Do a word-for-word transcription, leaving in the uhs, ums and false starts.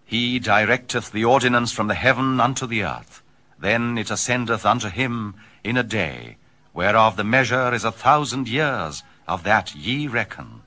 He directeth the ordinance from the heaven unto the earth. Then it ascendeth unto him in a day, whereof the measure is a thousand years, of that ye reckon.